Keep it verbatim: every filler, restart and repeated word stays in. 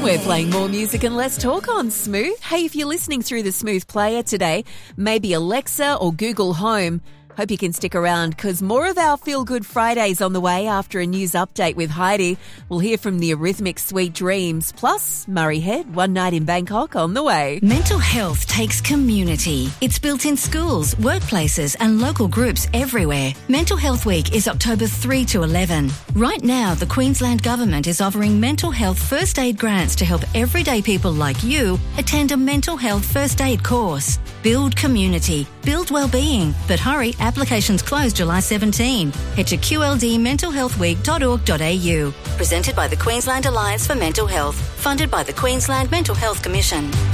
We're playing more music and less talk on Smooth. Hey, if you're listening through the Smooth player today, maybe Alexa or Google Home, hope you can stick around because more of our Feel Good Fridays on the way after a news update with Heidi. We'll hear from the Eurythmics Sweet Dreams, plus Murray Head, One Night in Bangkok on the way. Mental health takes community. It's built in schools, workplaces and local groups everywhere. Mental Health Week is October third to eleven. Right now, the Queensland Government is offering mental health first aid grants to help everyday people like you attend a mental health first aid course. Build community, build well-being. But hurry, applications close July seventeenth. Head to q l d mental health week dot org dot a u. Presented by the Queensland Alliance for Mental Health. Funded by the Queensland Mental Health Commission.